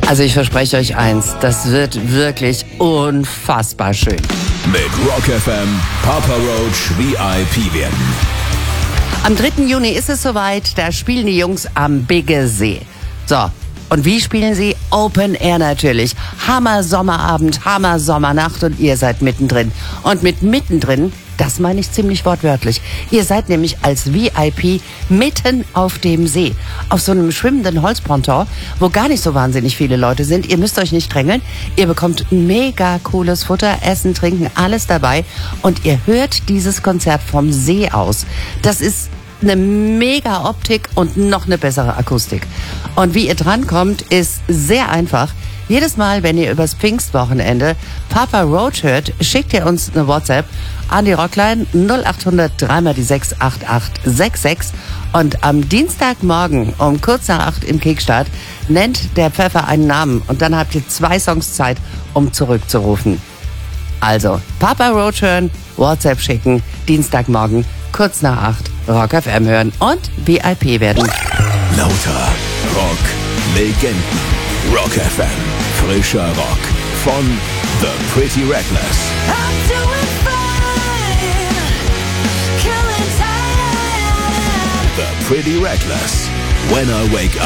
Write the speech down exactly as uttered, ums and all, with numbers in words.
Also ich verspreche euch eins, das wird wirklich unfassbar schön. Mit Rock F M Papa Roach V I P werden. Am dritten Juni ist es soweit, da spielen die Jungs am Bigge See. So, und wie spielen sie? Open Air natürlich. Hammer Sommerabend, Hammer Sommernacht und ihr seid mittendrin. Und mit mittendrin, das meine ich ziemlich wortwörtlich. Ihr seid nämlich als V I P mitten auf dem See. Auf so einem schwimmenden Holzponton, wo gar nicht so wahnsinnig viele Leute sind. Ihr müsst euch nicht drängeln. Ihr bekommt mega cooles Futter, Essen, Trinken, alles dabei. Und ihr hört dieses Konzert vom See aus. Das ist eine mega Optik und noch eine bessere Akustik. Und wie ihr drankommt, ist sehr einfach. Jedes Mal, wenn ihr übers Pfingstwochenende Papa Roach hört, schickt ihr uns eine WhatsApp an die Rockline null acht hundert drei mal die sechs acht acht sechs sechs und am Dienstagmorgen um kurz nach acht im Kickstart nennt der Pfeffer einen Namen und dann habt ihr zwei Songs Zeit, um zurückzurufen. Also, Papa Roach hören, WhatsApp schicken, Dienstagmorgen kurz nach acht Rock F M hören und V I P werden. Lauter Rock Legenden. Rock F M. Frischer Rock. Von The Pretty Reckless. I'm doing fine. Killing time. The Pretty Reckless. When I Wake Up.